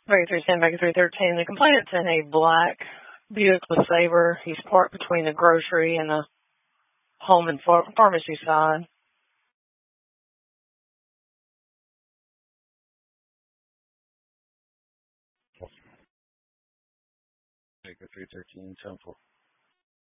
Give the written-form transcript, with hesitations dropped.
Baker 310, Baker 313. The complainant's in a black Buick LeSabre. He's parked between the grocery and the home and pharmacy side. Baker 313, Temple.